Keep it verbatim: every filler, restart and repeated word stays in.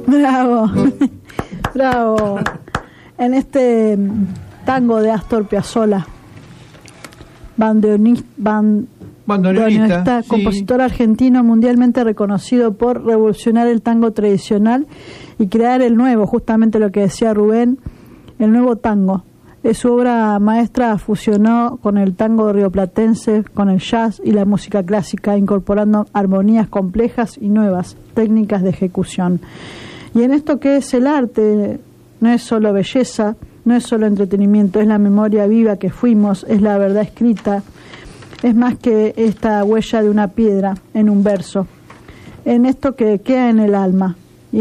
Bravo, bravo. En este tango de Astor Piazzolla, bandoneonista, band, bandoneonista, compositor sí. argentino mundialmente reconocido por revolucionar el tango tradicional y crear el nuevo, justamente lo que decía Rubén, el nuevo tango. Es su obra maestra fusionó con el tango rioplatense, con el jazz y la música clásica, incorporando armonías complejas y nuevas técnicas de ejecución. Y en esto que es el arte, no es solo belleza, no es solo entretenimiento, es la memoria viva que fuimos, es la verdad escrita, es más que esta huella de una piedra en un verso. En esto que queda en el alma,